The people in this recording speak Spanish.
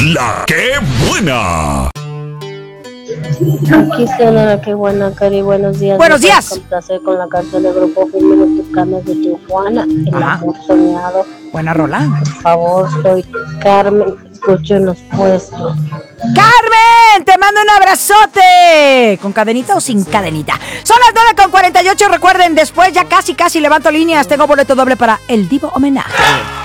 La que buena. Aquí suena La que buena, Cari. Buenos días. Buenos días. Con placer con la canción del grupo Firme Tucanes de Tijuana, El amor soñado. Buena rola. Por favor, soy Carmen. Escúchenos puestos. ¡Carmen! ¡Te mando un abrazote! ¿Con cadenita o sin cadenita? Son las 9:48. Recuerden, después ya casi levanto líneas. Tengo boleto doble para el Divo Homenaje.